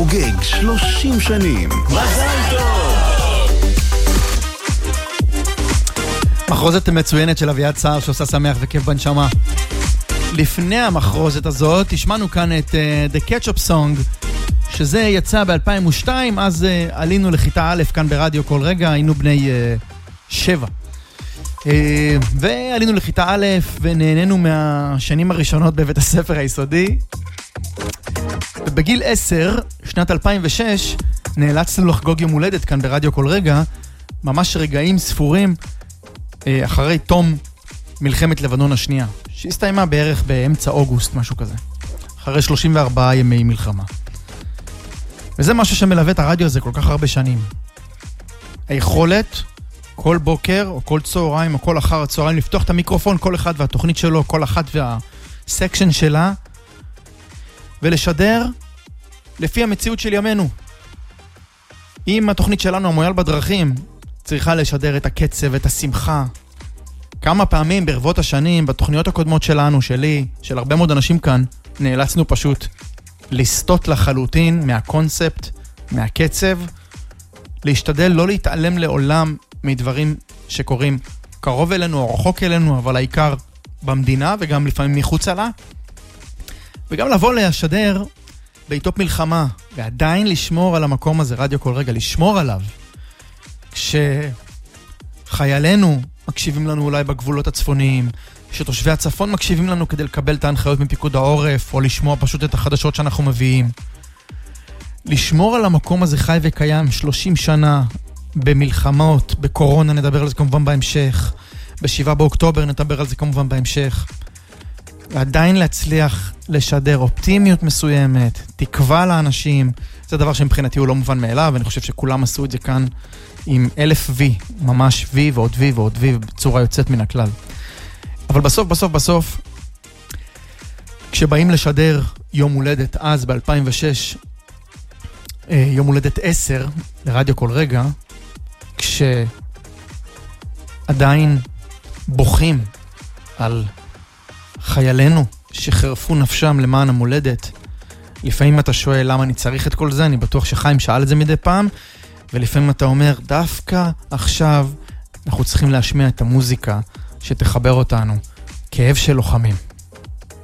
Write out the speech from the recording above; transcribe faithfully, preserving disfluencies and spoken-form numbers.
חוגג שלושים שנים. מזל טוב! מחרוזת מצוינת של אביעד סער שעושה שמח וכיף בנשמה. לפני המחרוזת הזאת תשמענו כאן את uh, The Ketchup Song, שזה יצא ב-אלפיים ושתיים, אז uh, עלינו לכיתה א' כאן ברדיו כל רגע, היינו בני uh, שבע. Uh, ועלינו לכיתה א' ונהנינו מהשנים הראשונות בבית הספר היסודי. ובגיל עשר, שנת אלפיים ושש, נאלצנו לחגוג יום הולדת כאן ברדיו כל רגע, ממש רגעים ספורים uh, אחרי תום מלחמת לבנון השנייה, שהסתיימה בערך באמצע אוגוסט, משהו כזה. אחרי שלושים וארבעה ימי מלחמה. וזה משהו שמלווה את הרדיו הזה כל כך הרבה שנים. היכולת, כל בוקר, או כל צהריים, או כל אחר הצהריים, לפתוח את המיקרופון, כל אחד והתוכנית שלו, כל אחת והסקשן שלה, ולשדר לפי המציאות של ימינו. אם התוכנית שלנו, המויאל בדרכים, צריכה לשדר את הקצב, את השמחה, כמה פעמים ברבות השנים, בתוכניות הקודמות שלנו, שלי, של הרבה מאוד אנשים כאן, נאלצנו פשוט לסטות לחלוטין מהקונספט, מהקצב, להשתדל לא להתעלם לעולם מדברים שקורים קרוב אלינו או רחוק אלינו, אבל העיקר במדינה וגם לפעמים מחוץ לה. וגם לבוא לשדר בעיתות מלחמה, ועדיין לשמור על המקום הזה, רדיו כל רגע, לשמור עליו. כשחיילינו מקשיבים לנו אולי בגבולות הצפוניים, שתושבי הצפון מקשיבים לנו כדי לקבל את ההנחיות מפיקוד העורף, או לשמוע פשוט את החדשות שאנחנו מביאים. לשמור על המקום הזה חי וקיים שלושים שנה, במלחמות, בקורונה נדבר על זה כמובן בהמשך, בשבעה באוקטובר נדבר על זה כמובן בהמשך. ועדיין להצליח לשדר אופטימיות מסוימת, תקווה לאנשים, זה דבר שמבחינתי הוא לא מובן מאליו, ואני חושב שכולם עשו את זה כאן עם אלף וי, ממש וי ועוד וי ועוד וי, בצורה יוצאת מן הכלל. אבל בסוף, בסוף, בסוף, כשבאים לשדר יום הולדת, אז ב-אלפיים ושש, יום הולדת עשר, לרדיו כל רגע, כשעדיין בוכים על חיילינו שחרפו נפשם למען המולדת, לפעמים אתה שואל למה אני צריך את כל זה, אני בטוח שחיים שאל את זה מדי פעם, ולפעמים אתה אומר, דווקא עכשיו אנחנו צריכים להשמיע את המוזיקה שתחבר אותנו, כאב של לוחמים.